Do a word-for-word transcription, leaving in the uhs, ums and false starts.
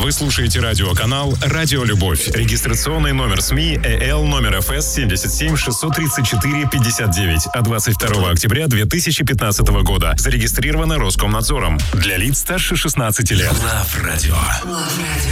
Вы слушаете радиоканал «Радио Любовь». Регистрационный номер СМИ ЭЛ номер эф эс семьдесят семь шестьсот тридцать четыре пятьдесят девять от двадцать второго октября две тысячи пятнадцатого года. Зарегистрировано Роскомнадзором. Для лиц старше шестнадцати лет. Love Radio.